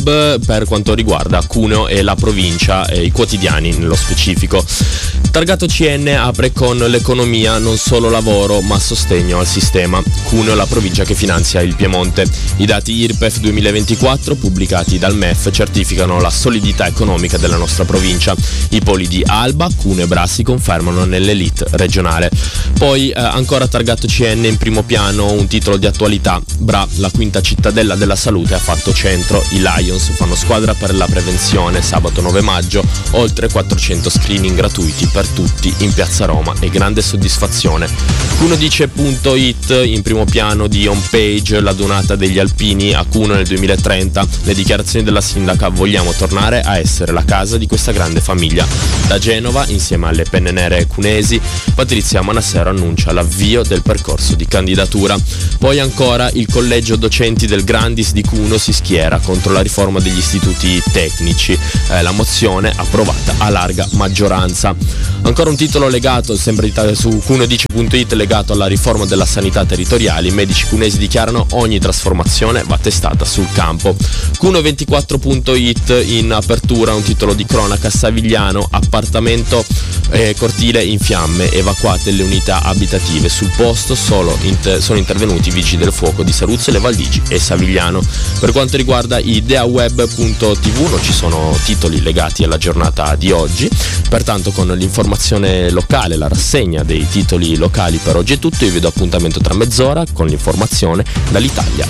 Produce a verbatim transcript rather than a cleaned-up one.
web per quanto riguarda Cuneo e la provincia e i quotidiani nello specifico. Targato C N apre con l'economia, non solo lavoro ma sostegno al sistema. Cuneo, la provincia che finanzia il Piemonte. I dati I R P E F duemilaventiquattro pubblicati dal M E F certificano la solidità economica della nostra provincia. I poli di Alba, Cuneo e Bra si confermano nell'elite regionale. Poi eh, ancora targato C N in primo piano, un titolo di attualità. Bra, la quinta cittadella della salute, ha fatto centro. I Lions fanno squadra per la prevenzione. Sabato nove maggio, oltre quattrocento screening gratuiti per tutti in Piazza Roma e grande soddisfazione. Cuneo dice punto it in primo piano di home page, la donata degli alpini a Cuneo nel duemilatrenta. Le dichiarazioni della sindaca: vogliamo tornare a essere la casa di questa grande famiglia. Da Genova, insieme alle penne nere cunesi, Patrizia Manassero annuncia l'avvio del percorso di candidatura. Poi ancora il collegio docenti del Grandis di Cuneo si schiera contro la riforma degli istituti tecnici, eh, la mozione approvata a larga maggioranza. Ancora un titolo legato sempre su Cuneo dice punto it legato alla riforma della sanità territoriale. I medici cunesi dichiarano: ogni trasformazione va testata sul campo. Cuneo ventiquattro punto it in apertura, un titolo di cronaca: Savigliano, appartamento eh, cortile in fiamme, evacuate le unità abitative. Sul posto solo inter- sono intervenuti i vigili del fuoco di Saruzze, Le Valdigi e Savigliano. Per quanto riguarda ideaweb punto tivù non ci sono titoli legati alla giornata di oggi, pertanto con l'informazione locale, la rassegna dei titoli locali per oggi è tutto. Io vi do appuntamento tra mezz'ora con l'informazione dall'Italia